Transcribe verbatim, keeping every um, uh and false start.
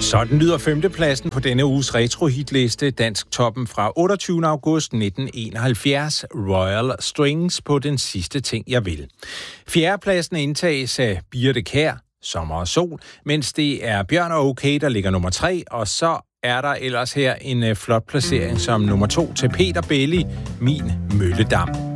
Sådan lyder femtepladsen på denne uges retro-hitliste, dansk toppen fra otteogtyvende august nitten enoghalvfjerds, Royal Strings på Den sidste ting, jeg vil. Fjerdepladsen indtages af Birthe Kjær, Sommer og sol, mens det er Bjørn og Okay, der ligger nummer tre, og så er der ellers her en flot placering som nummer to til Peter Belli, Min Mølledam.